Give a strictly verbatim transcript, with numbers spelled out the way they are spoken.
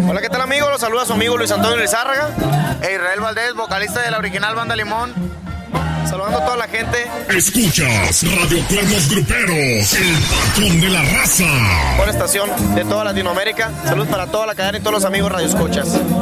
Hola, ¿qué tal, amigos? Los saluda su amigo Luis Antonio Lizárraga e Israel Valdés, vocalista de la original Banda Limón. Saludando a toda la gente. Escuchas Radio Cuernos Gruperos, el patrón de la raza. Por estación de toda Latinoamérica. Salud para toda la cadena y todos los amigos radioescuchas.